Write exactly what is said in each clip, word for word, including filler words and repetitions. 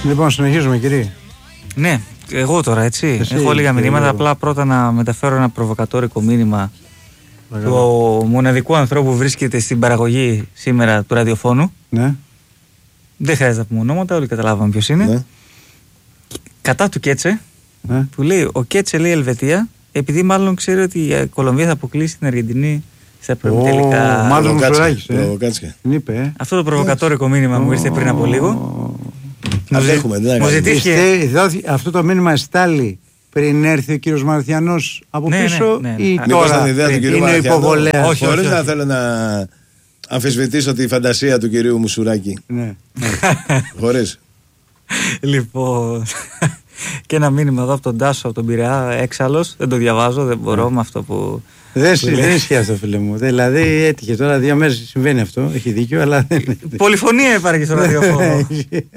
Λοιπόν, συνεχίζουμε, κύριε. Ναι, εγώ τώρα έτσι. Εσύ, έχω λίγα μηνύματα. Απλά πρώτα να μεταφέρω ένα προβοκατόρικο μήνυμα του μοναδικού ανθρώπου που βρίσκεται στην παραγωγή σήμερα του ραδιοφώνου. Ναι. Δεν χρειάζεται να πούμε ονόματα, όλοι καταλάβαμε ποιος είναι. Ναι. Κατά του Κέτσε, Ναι. που λέει ο Κέτσε λέει Ελβετία, επειδή μάλλον ξέρει ότι η Κολομβία θα αποκλείσει την Αργεντινή στα προημιτελικά. Oh, μάλλον Μουσουράκης, ε. ε. Αυτό το προβοκατόρικο μήνυμα μου ήρθε πριν από λίγο. Αντέχουμε, δεν μου ζητήθηκε... Αυτό το μήνυμα εστάλει πριν έρθει ο κύριος Μαρθιανός από ναι, πίσω ναι, ναι. ή Μήπως τώρα ήταν ιδέα του κυρίου είναι υποβολέας? Όχι, χωρίς να θέλω να αμφισβητήσω τη φαντασία του κυρίου Μουσουράκη. Ναι. Χωρίς. Λοιπόν, και ένα μήνυμα εδώ από τον Τάσο, από τον Πειραιά, έξαλλος. Δεν το διαβάζω, δεν μπορώ με αυτό που. Δεν, δεν ισχύει αυτό, φίλε μου. Δηλαδή έτυχε τώρα δύο μέρες συμβαίνει αυτό. Έχει δίκιο, αλλά δεν. Πολυφωνία υπάρχει στο ραδιόφωνο.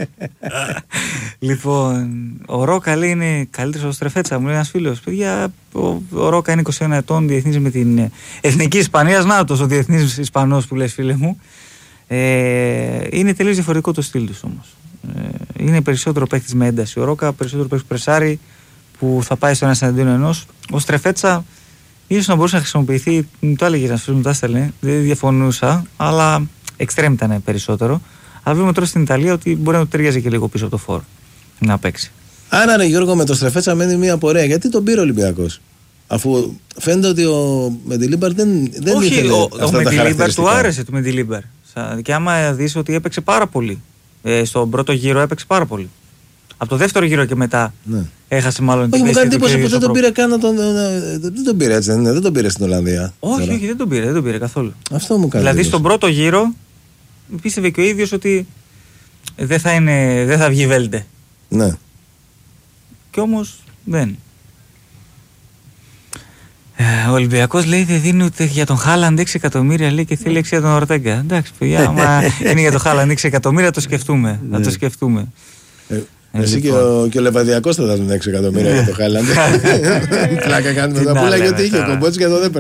Λοιπόν, ο Ρόκα λέει είναι καλύτερος από Στρεφέτσα. Μου λέει ένας φίλος. Παιδιά, ο, ο Ρόκα είναι είκοσι ένα ετών, διεθνής με την Εθνική Ισπανία. Νάτος ο διεθνής Ισπανός που λες, φίλε μου. Ε, είναι τελείως διαφορετικό το στυλ τους όμως. Ε, είναι περισσότερο παίκτης με ένταση. Ο Ρόκα περισσότερο παίκτης πρεσάρι που θα πάει στο ένα εναντίον ενός. Ο Στρεφέτσα ίσως να μπορούσε να χρησιμοποιηθεί, μου το έλεγε ένα φίλο μου, τα έστελνε, δεν διαφωνούσα, αλλά εξτρέμ ήταν περισσότερο. Αλλά βλέπουμε τώρα στην Ιταλία ότι μπορεί να του ταιριάζει και λίγο πίσω από το φόρ να παίξει. Άρα, ρε Γιώργο, με το Στρεφέτσα μένει μια πορεία. Γιατί τον πήρε ο Ολυμπιακός? Αφού φαίνεται ότι ο Μεντιλίμπαρ δεν, δεν Όχι, ήθελε ο, αυτά ο τα Μεντιλίμπαρ του άρεσε του Μεντιλίμπαρ. Και άμα δεις ότι έπαιξε πάρα πολύ. Ε, στον πρώτο γύρο έπαιξε πάρα πολύ. Από το δεύτερο γύρο και μετά ναι. έχασε μάλλον την θέση. Όχι, μου κάνει εντύπωση που δεν τον πήρε καν. Τον, δεν τον πήρε έτσι, δεν, δεν τον πήρε στην Ολλανδία. Όχι, τώρα. όχι, δεν τον πήρε, δεν τον πήρε καθόλου. Αυτό μου κάνει. Δηλαδή στον πρώτο γύρο πίστευε και ο ίδιος ότι δεν θα, είναι, δεν θα βγει Βέλντε. Ναι. Και όμως δεν. Ο Ολυμπιακός λέει δεν δίνει ούτε για τον Χάλαντ έξι εκατομμύρια, λέει, και θέλει έξι για τον Ορτέγκα. Εντάξει, παιδιά, άμα είναι για τον Χάλαντ έξι εκατομμύρια, το σκεφτούμε. Να το σκεφτούμε. Ε, εσύ λοιπόν. και, ο, και ο Λεβαδιακός θα δώσουν έξι εκατομμύρια για τον Χάλαντ. Πλάκα κάνουμε εδώ. Πού λέγει ότι είχε κομπότσι και εδώ δεν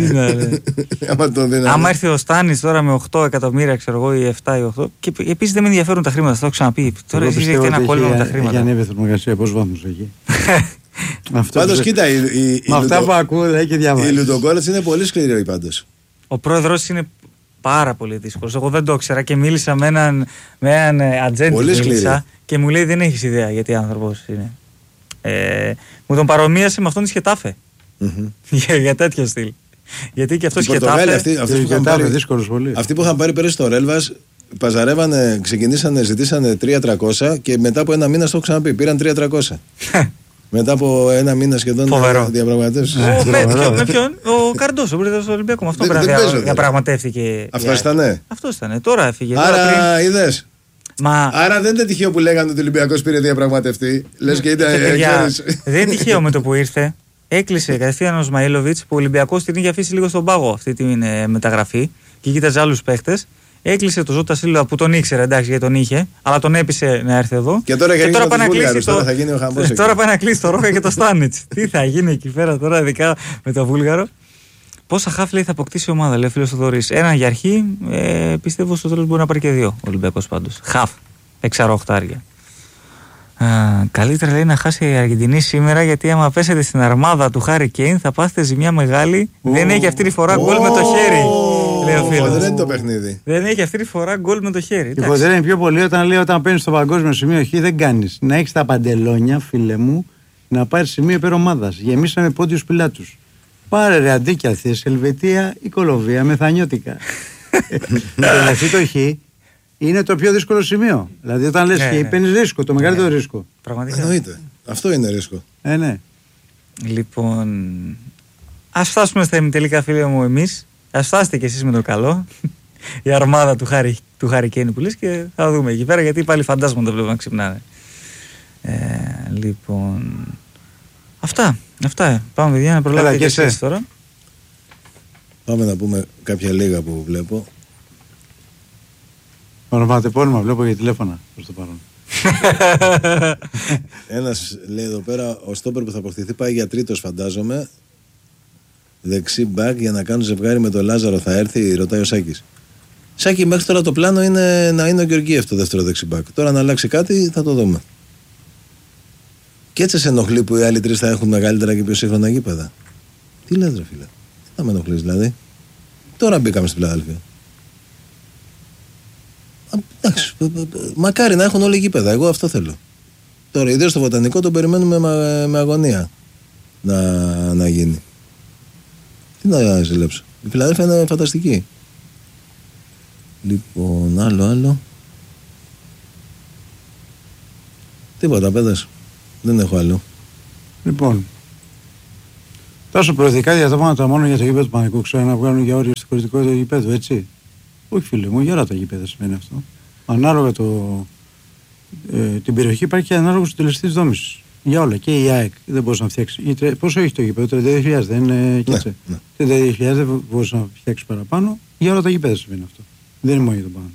παίρνε. Άμα έρθει ο Στάνης τώρα με οκτώ εκατομμύρια, ξέρω εγώ, ή επτά ή οκτώ. Και επίσης δεν με ενδιαφέρουν τα χρήματα, θα το ξαναπεί. Τώρα εσείς έχετε ένα κόλλημα με τα χρήματα. Για ανέβει θερμοκρασία, πώς βάθμος εκεί. Πάντως κοίτα, με αυτά που ακούω λέει και διαβάζω. Η Λουντογκόρετς είναι πολύ σκληρή πάντως. Ο πρόεδρος είναι πάρα πολύ δύσκολος. Εγώ δεν το ήξερα και μίλησα με έναν, με έναν ατζέντη μίλησα και μου λέει δεν έχεις ιδέα γιατί άνθρωπος είναι. Ε, μου τον παρομοίασε με αυτόν τη Χετάφε. Mm-hmm. για, για τέτοιο στυλ. Γιατί και αυτός Χετάφε. Αυτοί, αυτοί, που αυτοί που είχαν πάρει πέρυσι στο Ρέλβας παζαρεύανε, ξεκινήσανε, ζητήσανε τρία χιλιάδες τριακόσια και μετά από ένα μήνα στο έχω ξαναπεί, πήραν τρία χιλιάδες τριακόσια. Μετά από ένα μήνα σχεδόν διαπραγματεύσεις. Με ποιον? Ο Καρντός, ο πρόεδρος του Ολυμπιακού. Με αυτόν διαπραγματεύτηκε. Αυτό ήταν. Αυτό ήταν. Τώρα έφυγε. Άρα είδες. Άρα δεν είναι τυχαίο που λέγανε ότι ο Ολυμπιακός πήρε διαπραγματευτή. Λες και ήταν. Δεν είναι τυχαίο με το που ήρθε. Έκλεισε κατευθείαν ο Σμαΐλοβιτς που ο Ολυμπιακός την είχε αφήσει λίγο στον πάγο αυτή τη μεταγραφή και κοίταζε άλλους παίχτες. Έκλεισε το Ζώτα Σίλβα που τον ήξερε, εντάξει, γιατί τον είχε, αλλά τον έπεισε να έρθει εδώ. Και τώρα, και τώρα πάει να κλείσει το... θα γίνει ο χαμός. Τώρα πάει να κλείσει το Ρόκα και το Στάνιτς. Τι θα γίνει εκεί πέρα τώρα, ειδικά με το Βούλγαρο. Πόσα χαφ λέει θα αποκτήσει η ομάδα, λέει ο φίλος ο Θοδωρής. Ένα για αρχή, ε, πιστεύω στο τέλος μπορεί να πάρει και δύο ο Ολυμπιακός πάντως. Χαφ, εξαροχτάρια. Καλύτερα λέει να χάσει η Αργεντινή σήμερα, γιατί άμα πέσετε στην αρμάδα του Χάρι Κέιν θα πάθετε ζημιά μεγάλη. Oh. Δεν έχει αυτή τη φορά γκολ oh. με το χέρι. Λέει ο φίλος. Δεν είναι το παιχνίδι. Δεν έχει αυτή τη φορά γκολ με το χέρι. Λοιπόν, δεν είναι πιο πολύ όταν λέει όταν παίρνει στο παγκόσμιο σημείο Χ, δεν κάνει. Να έχει τα παντελόνια, φίλε μου, να πάρει σημείο υπέρ ομάδας. Γεμίσαμε πόντιους πιλάτους. Πάρε ρε αντίκια θες, Ελβετία ή Κολομβία, μεθανιώτικα. Αυτό το Χ είναι το πιο δύσκολο σημείο. Δηλαδή, όταν λες Χ, παίρνει ρίσκο, το μεγαλύτερο ναι. ρίσκο. Πραγματικά. Εννοείται. Αυτό είναι ρίσκο. Ε, ναι. Λοιπόν, ας φτάσουμε στα ημιτελικά, φίλε μου, εμείς. Ας φτάσετε κι εσείς με το καλό. Η αρμάδα του Χάρη, του Χάρη Κέιν που λες και θα δούμε εκεί πέρα, γιατί πάλι φαντάσματα το βλέπω να ξυπνάνε. Ε, λοιπόν. Αυτά. Αυτά. Πάμε, παιδιά, να προλάβετε και εσείς τώρα. Πάμε να πούμε κάποια λίγα που βλέπω. Ονοματεπώνυμα βλέπω για τηλέφωνα προς το παρόν. Ένας λέει εδώ πέρα, ο στόπερ που θα αποκτηθεί πάει για τρίτος, φαντάζομαι. Δεξί μπακ για να κάνουν ζευγάρι με τον Λάζαρο θα έρθει, ρωτάει ο Σάκης. Σάκη, μέχρι τώρα το πλάνο είναι να είναι ο Γεωργίευ το δεύτερο δεξί μπακ. Τώρα να αλλάξει κάτι θα το δούμε. Και έτσι σε ενοχλεί που οι άλλοι τρεις θα έχουν μεγαλύτερα και πιο σύγχρονα γήπεδα? Τι λες ρε φίλε? Τι θα με ενοχλείς δηλαδή? Τώρα μπήκαμε στην Φιλαδέλφια. Εντάξει, μακάρι να έχουν όλοι γήπεδα, εγώ αυτό θέλω. Τώρα ιδίως στο Βοτανικό τον περιμένουμε με, με αγωνία να, να γίνει. Τι να ζηλέψω? Η Φιλαδέλφια είναι φανταστική. Λοιπόν, άλλο άλλο. Τίποτα παιδες. Δεν έχω άλλο. Λοιπόν, τόσο προοδικά διατάγματα μόνο για το γήπεδο του Παναθηναϊκού, ξέρω να βγάλουν για όριο στο χωριστικό του γήπεδο, έτσι? Όχι φίλε μου, για όλα τα γήπεδα σημαίνει αυτό. Ανάλογα το, ε, την περιοχή υπάρχει και ανάλογο συντελεστή δόμηση. Για όλα. Και η ΑΕΚ δεν μπορούσε να φτιάξει. Γιατί, πόσο έχει το γήπεδο, τριάντα δύο χιλιάδες δεν είναι και έτσι. Ναι, ναι. τριάντα δύο χιλιάδες δεν μπορούσε να φτιάξει παραπάνω. Για όλα τα γήπεδα σημαίνει αυτό. Δεν είναι μόνο για τον Παναθηναϊκό.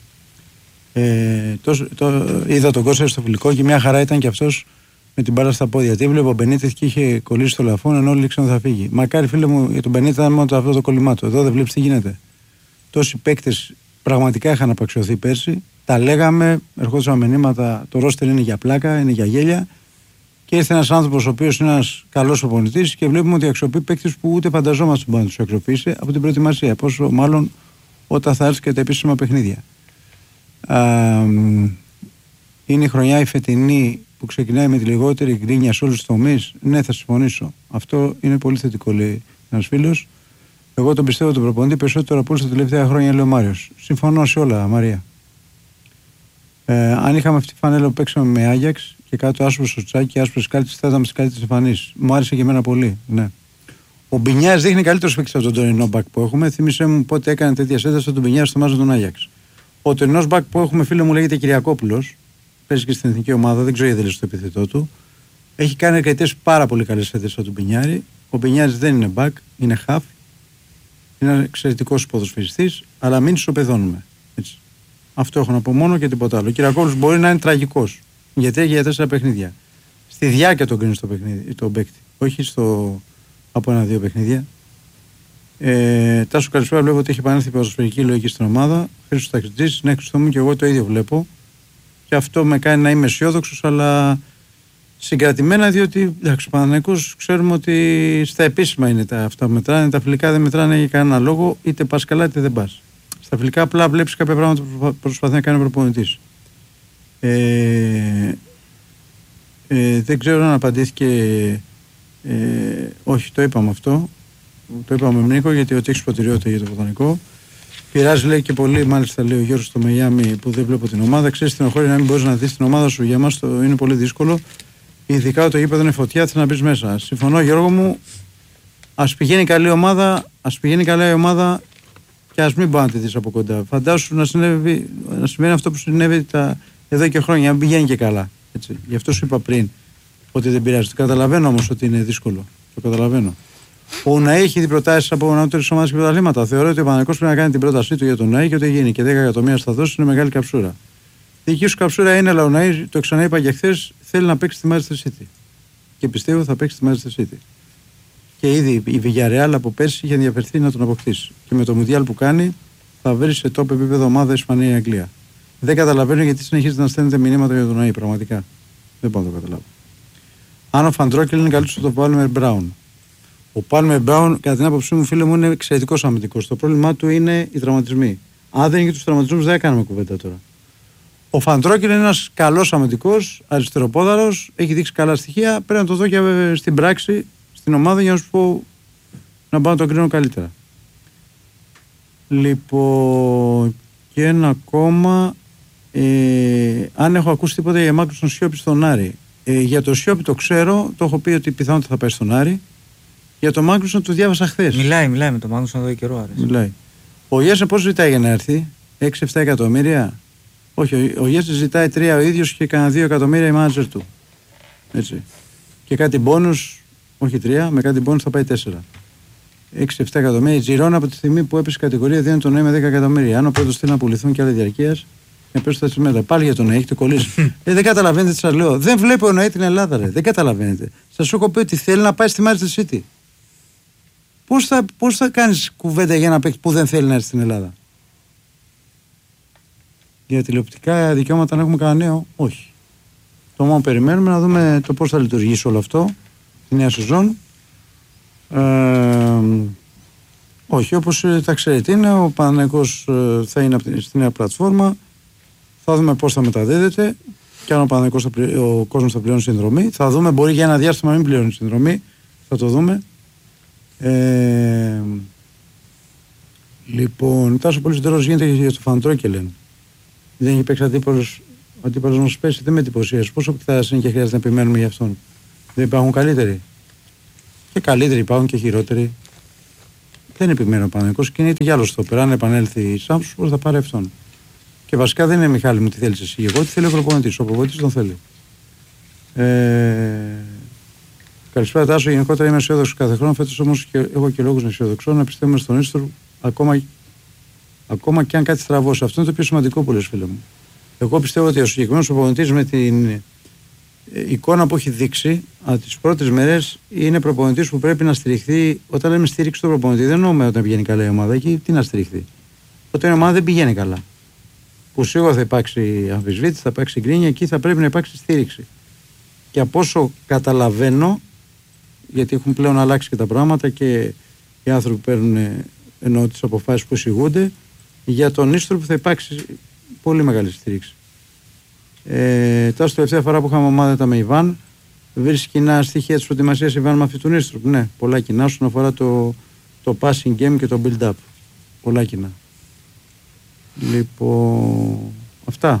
Ε, το, το, είδα τον Κώστα στο φιλικό και μια χαρά ήταν και αυτό με την μπάλα στα πόδια. Τι βλέπω, ο Μπενίτεθ και είχε κολλήσει το λαφόν ενώ όλοι να θα φύγει. Μακάρι φίλε μου για τον Μπενίτεθ ήταν μόνο αυτό το κολλημά του. Εδώ δεν βλέπει τι γίνεται. Τόσοι παίκτες πραγματικά είχαν απαξιωθεί πέρσι. Τα λέγαμε, ερχόντουσαν μηνύματα. Το ρόστερ είναι για πλάκα, είναι για γέλια. Και ήρθε ένα άνθρωπο ο οποίο είναι ένα καλό οπονητή και βλέπουμε ότι αξιοποιεί παίκτες που ούτε φανταζόμαστε μπορεί να του αξιοποιήσει από την προετοιμασία. Πόσο μάλλον όταν θα έρθει και τα επίσημα παιχνίδια. Α, είναι η χρονιά η φετινή που ξεκινάει με τη λιγότερη γκρίνια σε όλους τους τομείς. Ναι, θα συμφωνήσω. Αυτό είναι πολύ θετικό, λέει ένας φίλος. Εγώ τον πιστεύω τον προπονητή περισσότερο από όλους τα τελευταία χρόνια, λέει ο Μάριος. Συμφωνώ σε όλα, Μαρία. Ε, αν είχαμε αυτή τη φανέλα που παίξαμε με Άγιαξ και κάτω άσπρο στο τσάκι, άσπρο σκάλτης, θα ήταν στις καλύτερες εμφανίσεις. Μου άρεσε και εμένα πολύ. Ναι. Ο Μπινιάς δείχνει καλύτερο παίκτης από τον τωρινό μπακ που έχουμε. Θύμισε μου πότε έκανε τέτοια σένταση τον Μπινιά στο μάζο των Άγιαξ. Ο τωρινός μπακ που έχουμε, φίλε μου, λέγεται Κυριακόπουλος. Παίζει και στην εθνική ομάδα, δεν ξέρω γιατί δεν λέει στο επιθετό του. Έχει κάνει αρκετές πάρα πολύ καλές φέτες από τον Πινιάρη. Ο Πινιάρης δεν είναι back, είναι half. Είναι ένα εξαιρετικός ποδοσφαιριστής, αλλά μην ισοπεδώνουμε. Έτσι. Αυτό έχω να πω μόνο και τίποτα άλλο. Ο Κυριακόπουλος μπορεί να είναι τραγικός, γιατί έχει για τέσσερα παιχνίδια. Στη διάρκεια τον κρίνει στο παιχνίδι, τον παίκτη. Όχι στο από ένα-δύο παιχνίδια. Ε, Τάσο καλησπέρα, βλέπω ότι έχει επανέλθει η ποδοσφαιρική λογική στην ομάδα. Χρήστος Ταξιτζής, ναι, Χριστό μου, και εγώ το ίδιο βλέπω. Και αυτό με κάνει να είμαι αισιόδοξος, αλλά συγκρατημένα, διότι εντάξει, ο Παναθηναϊκός ξέρουμε ότι στα επίσημα είναι τα αυτά που μετράνε. Τα φιλικά δεν μετράνε για κανένα λόγο, είτε πας καλά είτε δεν πας. Στα φιλικά απλά βλέπεις κάποια πράγματα που προσπαθεί να κάνει ο προπονητής. Ε, ε, δεν ξέρω αν απαντήθηκε. Ε, όχι, το είπαμε αυτό. Το είπαμε με Νίκο, γιατί ότι έχει προτεραιότητα για το Βοτανικό. Πειράζει, λέει, και πολύ, μάλιστα, λέει ο Γιώργος στο Μαϊάμι που δεν βλέπω την ομάδα. Ξέρεις, στην οχώρη να μην μπορείς να δεις την ομάδα σου, για μας το είναι πολύ δύσκολο. Ειδικά το γήπεδο είναι φωτιά, θέλει να μπει μέσα. Συμφωνώ, Γιώργο μου. Ας πηγαίνει καλή ομάδα, ας πηγαίνει καλά η ομάδα και ας μην μπορεί να τη δεις από κοντά. Φαντάσου να, συνέβη, να συμβαίνει αυτό που συνέβη τα, εδώ και χρόνια, αν πηγαίνει και καλά. Έτσι. Γι' αυτό σου είπα πριν ότι δεν πειράζει. Το καταλαβαίνω όμως ότι είναι δύσκολο. Το καταλαβαίνω. Ο ΝΑΗ έχει δει προτάσεις από ανώτερες ομάδες και πρωταθλήματα. Θεωρώ ότι ο Παναθηναϊκός πρέπει να κάνει την πρότασή του για τον ΝΑΗ και ότι γίνει και δέκα εκατομμύρια θα δώσει, είναι μεγάλη καψούρα. Η δική σου καψούρα είναι, αλλά ο ΝΑΗ, το ξαναείπα και χθες, θέλει να παίξει τη Manchester City. Και πιστεύω θα παίξει τη Manchester City. Και ήδη η Villarreal από πέρσι είχε ενδιαφερθεί να τον αποκτήσει. Και με το Μουντιάλ που κάνει θα βρει σε top επίπεδο ομάδα Ισπανία ή Αγγλία. Δεν καταλαβαίνω γιατί συνεχίζετε να στέλνετε μηνύματα για τον ΝΑΗ, πραγματικά. Δεν μπορώ να το καταλάβω. Αν ο Φαντρόκελ είναι καλύτερο από τον Πάλμερ Μπράουν. Ο Πάλμερ Μπράουν, κατά την άποψή μου, φίλε μου, είναι εξαιρετικός αμυντικός. Το πρόβλημά του είναι οι τραυματισμοί. Αν δεν είναι και τους τραυματισμούς, δεν κάνουμε κουβέντα τώρα. Ο Φαντρόκελ είναι ένας καλός αμυντικός, αριστεροπόδαρος, έχει δείξει καλά στοιχεία. Πρέπει να το δω και στην πράξη, στην ομάδα, για να σου πω να πάω να τον κρίνω καλύτερα. Λοιπόν, και ένα ακόμα. Ε, αν έχω ακούσει τίποτα για Μάγνουσον Σιώπη στον Άρη. Ε, για το Σιώπη το ξέρω, το έχω πει ότι πιθανότατα θα πάει στον Άρη. Για τον Μάγνουσον το διάβασα χθες. Μιλάει, μιλάει με τον Μάγνουσον εδώ και καιρό. Άρεσε. Μιλάει. Ο Γιέσαι πώς ζητάει για να έρθει, έξι εφτά εκατομμύρια. Όχι, ο, ο Γιέσαι ζητάει τρία ο ίδιος και κανένα δύο εκατομμύρια η μάνατζερ του. Έτσι. Και κάτι μπόνους, όχι τρία, με κάτι μπόνους θα πάει τέσσερα. έξι εφτά εκατομμύρια. Η Τζιρόνα από τη στιγμή που έπεσε η κατηγορία δίνει τον ΝΑΗ με δέκα εκατομμύρια. Αν ο πρώτος θέλει να πουληθούν και άλλα διαρκεία, να πέσουν τα τσιμέτα. Πάλι για τον ΝΑΗ, έχετε κολλήσει. ε, δεν καταλαβαίνετε τι σας λέω. Δεν βλέπει ο ΝΑΗ την Ελλάδα, ρε. Δεν καταλαβαίνετε. Σας έχω πει ότι θέλει να πάει στη Manchester City. Πώς θα, πώς θα κάνεις κουβέντα για ένα παίκτη που δεν θέλει να έρθει στην Ελλάδα? Για τηλεοπτικά δικαιώματα να έχουμε κανένα νέο, όχι. Το μόνο περιμένουμε να δούμε το πώς θα λειτουργήσει όλο αυτό τη νέα σεζόν. Ε, όχι, όπως τα ξέρετε είναι, ο Παναθηναϊκός θα είναι στη νέα πλατφόρμα. Θα δούμε πώς θα μεταδίδεται και αν ο Παναθηναϊκός θα πλη... ο κόσμος θα πληρώνει συνδρομή. Θα δούμε, μπορεί για ένα διάστημα να μην πληρώνει συνδρομή. Θα το δούμε. Ε, λοιπόν, τόσο πολύ συντρός γίνεται για το Φαντρόκελεν. Δεν έχει παίξει αντίπαλος, ο αντίπαλος μας πέσει, δεν με εντυπωσίασε. Πόσο θα είναι και χρειάζεται να επιμένουμε για αυτόν. Δεν υπάρχουν καλύτεροι. Και καλύτεροι υπάρχουν και χειρότεροι. Δεν επιμένει ο Παναθηναϊκός και είναι είτε για άλλο στόπερ. Αν επανέλθει η Σάμψος, πώς θα πάρει αυτόν. Και βασικά δεν είναι Μιχάλη μου τι θέλεις εσύ. Εγώ τι θέλει ο προπονητής. Ο προπονητής τον θέλει. Ε... Καλησπέρα Τάσο. Γενικότερα είμαι αισιόδοξος κάθε χρόνο. Φέτος όμως και έχω και λόγους να αισιοδοξώ να πιστεύουμε στον Ίστρο ακόμα, ακόμα και αν κάτι στραβώσει. Αυτό είναι το πιο σημαντικό που λες, φίλε μου. Εγώ πιστεύω ότι ο συγκεκριμένος προπονητής με την εικόνα που έχει δείξει από τις πρώτες μέρες είναι προπονητής που πρέπει να στηριχθεί. Όταν λέμε στήριξη στον προπονητή, δεν εννοούμε όταν πηγαίνει καλά η ομάδα. Εκεί τι να στηριχθεί. Όταν η ομάδα δεν πηγαίνει καλά. Που σίγουρα θα υπάρξει αμφισβήτηση, θα υπάρξει γκρίνια, εκεί θα πρέπει να υπάρξει στήριξη. Και από όσο καταλαβαίνω, γιατί έχουν πλέον αλλάξει και τα πράγματα και οι άνθρωποι παίρνουν ενώ τις αποφάσεις που εισηγούνται, για τον Ίστρο θα υπάρξει πολύ μεγάλη στήριξη. Ε, τώρα στη τελευταία φορά που είχαμε ομάδα ήταν με Ιβάν. Βρίσκει κοινά στοιχεία της προετοιμασίας Ιβάν με αυτή του Ίστρο. Ναι, πολλά κοινά όσον αφορά το, το passing game και το build-up. Πολλά κοινά. Λοιπόν, αυτά.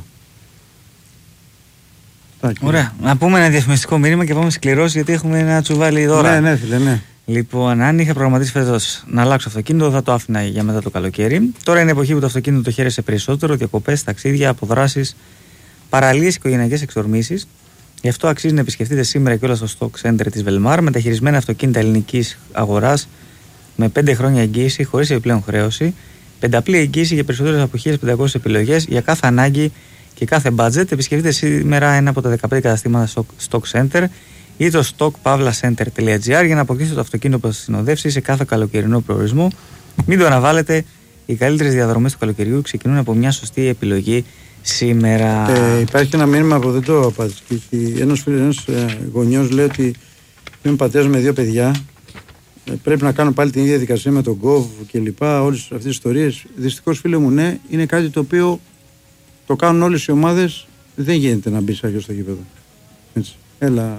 Ωραία. Να πούμε ένα διαφημιστικό μήνυμα και πάμε σκληρός γιατί έχουμε ένα τσουβάλι δώρα. Ναι, ναι, φίλε, ναι. Λοιπόν, αν είχα προγραμματίσει φέτος να αλλάξω αυτοκίνητο, θα το άφηνα για μετά το καλοκαίρι. Τώρα είναι εποχή που το αυτοκίνητο το χαίρεσαι περισσότερο, διακοπές, ταξίδια, αποδράσεις, παραλίες, οικογενειακές εξορμήσεις. Γι' αυτό αξίζει να επισκεφτείτε σήμερα και όλα στο Stock Center της Velmar με τα χειρισμένα αυτοκίνητα ελληνικής αγοράς με πέντε χρόνια εγγύηση χωρίς επιπλέον χρέωση. Πενταπλή εγγύηση για περισσότερες από χίλιες πεντακόσιες επιλογές για κάθε ανάγκη και κάθε budget. Επισκεφτείτε σήμερα ένα από τα δεκαπέντε καταστήματα Stock Center ή το stock pavla center τελεία gr για να αποκτήσετε το αυτοκίνητο που θα σας συνοδεύσει σε κάθε καλοκαιρινό προορισμό. Μην το αναβάλλετε. Οι καλύτερες διαδρομές του καλοκαιριού ξεκινούν από μια σωστή επιλογή σήμερα. Ε, υπάρχει ένα μήνυμα που δεν το απάντησε. Ένας ένας γονιός λέει ότι είμαι πατέρας με δύο παιδιά. Πρέπει να κάνω πάλι την ίδια διαδικασία με τον Γκοβ και λοιπά, όλες αυτές τις ιστορίες. Δυστυχώς, φίλε μου, ναι, είναι κάτι το οποίο το κάνουν όλες οι ομάδες. Δεν γίνεται να μπει άγιος στο γήπεδο. Έτσι. Έλα.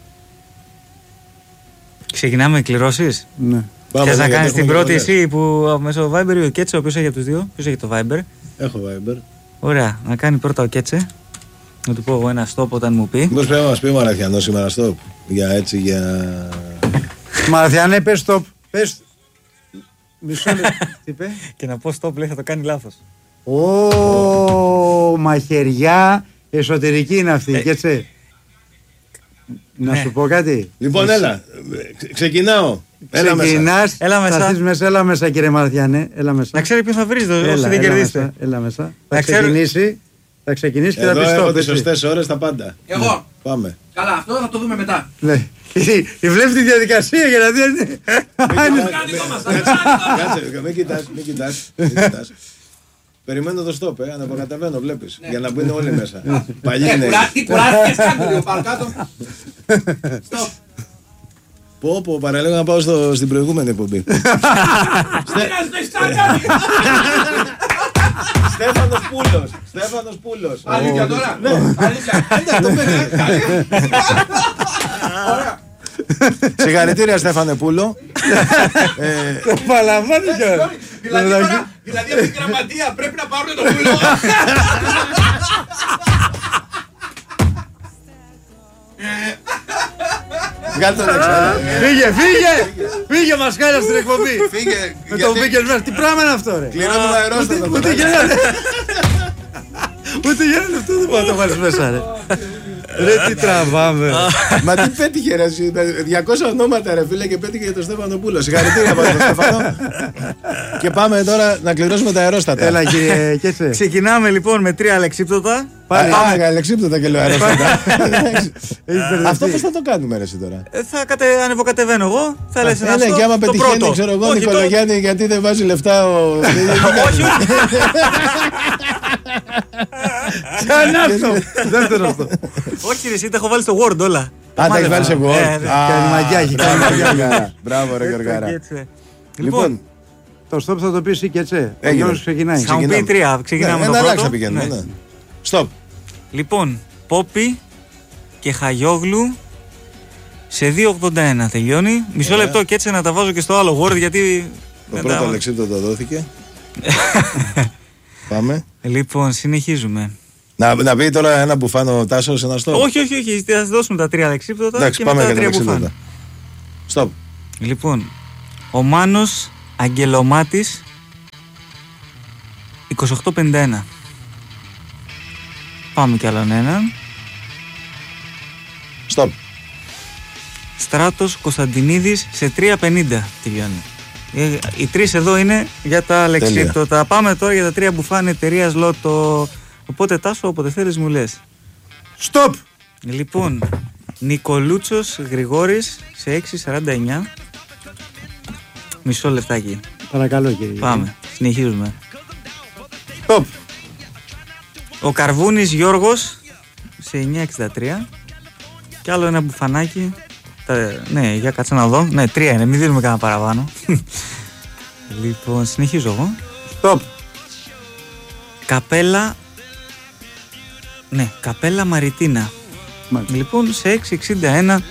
Ξεκινάμε με κληρώσεις. Ναι. Θες να κάνεις την πρώτη εσύ που μέσω Viber ή ο Κέτσε, ο οποίος έχει από τους δύο. Ποιος έχει το Viber? Έχω Viber. Ωραία, να κάνει πρώτα ο Κέτσε. Να του πω εγώ ένα stop όταν μου πει. Μήπως πρέπει να μας πει ο Μαραθιανός σήμερα stop. Για έτσι, για... Μαραθιανέ, πες stop. Πες... Μισό λεπτό. Τι είπε? Και να πω stop λέει θα το κάνει λάθος. Ω, μαχαιριά εσωτερική είναι αυτή, ε, Κέτσε. Να σου πω κάτι. Λοιπόν, έλα. Ξεκινάω. Έλα Ξεκινάς, έλα μέσα. Θα μέσα. Έλα μέσα, κύριε Μαραθιανέ. Έλα μέσα. Να ξέρει ποιον θα βρεις, όσοι δεν κερδίσετε. Έλα μέσα. Θα ξεκινήσει. Θα ξεκινήσει και θα πει stop. Έχω τις σωστές ώρες τα πάντα. Εγώ. Πάμε. Καλά, αυτό θα το δούμε μετά. Ναι. Βλέπει τη διαδικασία για να δει. Κάτσε, μην κοιτάς, μην κοιτάς. Περιμένω το stop, ε, αναποκαταβαίνω, βλέπεις. Για να μπουν όλοι μέσα. Παλιοί είναι. Τι κουράστηκες, κάντε λίγο παρακάτω. Stop. Πω, πω, παραλέγω να πάω στο, στην προηγούμενη εκπομπή. Στέφανος Πούλος. Στέφανος Πούλος. Αλήθεια τώρα. Ναι, αλήθεια. Ωραία. Συγχαρητήρια, Στέφανε Πούλο. Το παλαμβάνει κιόλας. Δηλαδή από την γραμματεία πρέπει να πάρουν το Πούλο. Βγάλτε τον έξω. Φύγε, φύγε! Φύγε, μας χάλια στην εκπομπή. Φύγε. Με το μπήκες μέσα. Τι πράγμα είναι αυτό, ρε? Κληρώνουμε αερόστατο. Ούτε γελάνε. Ούτε γελάνε αυτό, δεν μπορεί να το βάλεις μέσα, ρε. Ρε, τι τραβάμε. Μα τι πέτυχε, ρε. διακόσια ονόματα, ρε φίλε, και πέτυχε για τον Στέφανο Πούλο. Συγχαρητήρια από τον Στέφανο. Και πάμε τώρα να κληρώσουμε τα αερόστατα. Έλα, κύριε Κέτσε. Ξεκινάμε λοιπόν με τρία αλεξίπτωτα. Πάμε. Α, αλεξίπτωτα και λέω αερόστατα. Αυτό πώς θα το κάνουμε, ρε, εσύ τώρα? Θα ανεβοκατεβαίνω εγώ. Θα λες ένα στόπ. Και άμα πετυχαίνει, ξέρω εγώ, Νικολογιάννη, γιατί δεν βάζει λεφτά ο. Όχι. Ξανά αυτό. Δεύτερο αυτό. Όχι, ρε, εσύ τα έχω βάλει στο Word όλα. Α, τα έχεις βάλει σε Word. Κάνει μαγιά, έχει κάνει μαγιά. Μπράβο, ρε Γεωργάρα. Λοιπόν, το stop θα το πει εσύ και έτσι. Ο Έγινε. Γιώργος ξεκινάει. θα μου πει τρία. Ξεκινάμε με το Ένα πρώτο. πηγαίνουμε. Ναι. ναι. Stop. Λοιπόν, Πόπι και Χαγιόγλου σε δύο ογδόντα ένα τελειώνει. Μισό Ωραία. λεπτό και έτσι να τα βάζω και στο άλλο Word γιατί. Το μετά- πρώτο λεξίπτο το δόθηκε. Πάμε. Λοιπόν, συνεχίζουμε. Να, να πει τώρα ένα μπουφάνο Τάσο, ένα stop. Όχι, όχι, όχι. Θα σας δώσουμε τα τρία λεξίπτωτα Εντάξει, και πάμε μετά τα για τα τρία λεξίπτωτα. μπουφάν. Stop. Λοιπόν, ο Μάνος Αγγελομάτης είκοσι οκτώ πενήντα ένα. Πάμε κι άλλον έναν. Stop. Στράτος Κωνσταντινίδης σε τρία πενήντα τελειώνει. Ε, Οι τρεις εδώ είναι για τα λεξίπτωτα. Πάμε τώρα για τα τρία μπουφάν εταιρείας Λότο. Οπότε Τάσο, όποτε θέλεις μου λες. Stop. Λοιπόν, Νικολούτσος Γρηγόρης σε έξι σαράντα εννιά. Μισό λεπτάκι. Παρακαλώ κύριε. Πάμε. Συνεχίζουμε. Stop. Ο Καρβούνης Γιώργος σε εννιά εξήντα τρία. Και άλλο ένα μπουφανάκι. Τα- ναι, για κάτσε να δω. Ναι, τρία είναι. Μην δίνουμε κανένα παραπάνω. Λοιπόν, συνεχίζω εγώ. Stop. Καπέλα. Ναι, Καπέλα Μαριτίνα. Μάλιστα. Λοιπόν, σε έξι εξήντα ένα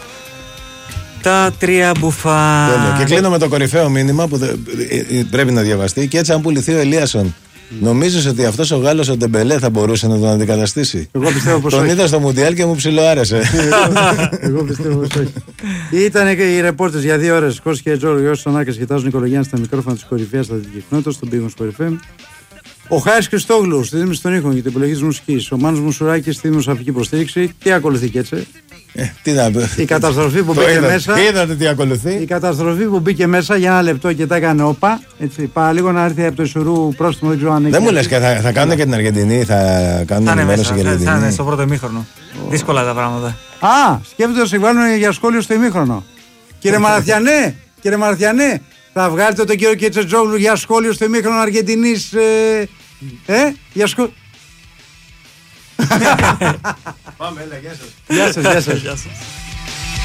τα τρία μπουφά. Τέλεια. Και κλείνω με το κορυφαίο μήνυμα που δε- ε, ε, πρέπει να διαβαστεί. Και έτσι, αν πουληθεί ο Ελίασον, νομίζεις ότι αυτός ο Γάλλος ο Ντεμπελέ θα μπορούσε να τον αντικαταστήσει? Εγώ πιστεύω πως Τον όχι. είδα στο Μουντιάλ και μου ψιλοάρεσε. Εγώ πιστεύω πως όχι. Ήταν και οι ρεπόρτες για δύο ώρες. Κώστας και Τζόρου, Γιώργος Σονάκας κοιτάζουν Νικολογιάννη στα μικρόφωνα της κορυφαίας στα δυτικνότητα, στον Πίγον Sport εφ εμ. Ο Χάρης Χριστόγλου στη δίμηση των ήχων για την επιλογή της μουσικής. Ο Μάνος Μουσουράκης στη δημοσιογραφική υποστήριξη. Τι ακολουθεί και έτσι. Ε, Τι να πω. Η καταστροφή που Το μπήκε είδατε. μέσα. Είδατε τι Η ακολουθεί. καταστροφή που μπήκε μέσα για ένα λεπτό και τα έκανε όπα. Έτσι, πάρα λίγο να έρθει από το Ισουρού πρόστιμο, δεν ξέρω αν έχει. Δεν μου λες και θα, θα κάνουν και την Αργεντινή, θα κάνουν Θα είναι ενημέρωση μέσα, για θα, την θα είναι Αργεντινή. στο πρώτο ημίχρονο. Δύσκολα τα πράγματα. Α, σκέφτονται να συμβάλλουν για σχόλιο στο ημίχρονο. Κύριε Μαραθιανέ, κύριε Μαραθιανέ, θα βγάλετε τον κύριο Κετσετζόγλου για σχόλιο στο ημίχρονο Αργεντινής. Ε, ε για σχόλιο. Πάμε, έλα, γεια σας. Γεια σας, γεια σας. Γεια σας.